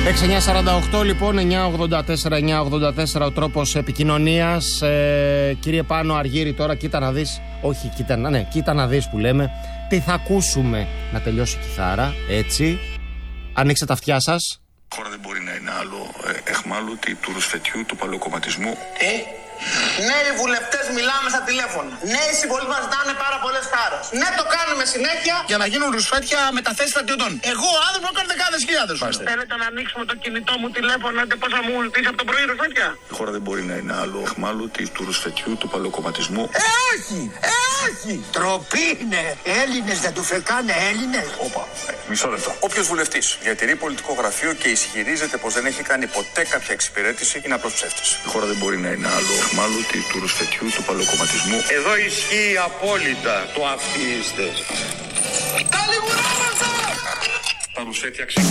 6948 λοιπόν, 984 ο τρόπος επικοινωνίας. Κύριε Πάνο Αργύρη, τώρα κοίτα να δεις. Όχι, κοίτα να δεις που λέμε. Τι θα ακούσουμε? Να τελειώσει η κιθάρα, έτσι. Ανοίξτε τα αυτιά σας. Η χώρα δεν μπορεί να είναι άλλο εχμάλωτη του ρουσφετιού, του παλαιοκομματισμού. Νέοι βουλευτές μιλάμε στα τηλέφωνα. Νέοι συμπολίτες μας ζητάνε πάρα πολλές χάρες. Ναι, το κάνουμε συνέχεια για να γίνουν ρουσφέτια με τα θέσεις στρατιωτών. Εγώ, άνθρωπο, κάνω δεκάδες χιλιάδες. Θέλετε να ανοίξουμε το κινητό μου τηλέφωνο, να δείτε πόσα μου ζητήσει από το πρωί ρουσφέτια. Η χώρα δεν μπορεί να είναι άλλο εχμάλωτη του ρουσφετιού, του παλαιοκομματισμού. Όχι! Όχι! Τροπή είναι! Έλληνες δεν του φεκάνε Έλληνες. Όπα, μισό λεπτό. Όποιος βουλευτής διατηρεί πολιτικό γραφείο και ισχυρίζεται πως δεν έχει κάνει ποτέ κάποια εξυπηρέτηση είναι απλός ψεύτης. Η χώρα δεν μπορεί να είναι άλλο εχμάλωτη του ρουσφετιού, του παλαιοκομματισμού. Εδώ ισχύει απόλυτα το αυτοί είστε. Τα λιγουράμαστε! Τα ρουσφέτια